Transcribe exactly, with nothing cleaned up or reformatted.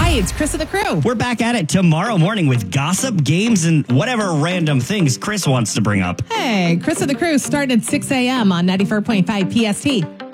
Hey, it's Chris of the Crew. We're back at it tomorrow morning with gossip, games, and whatever random things Chris wants to bring up. Hey, Chris of the Crew starting at six a.m. on ninety-four point five P S T.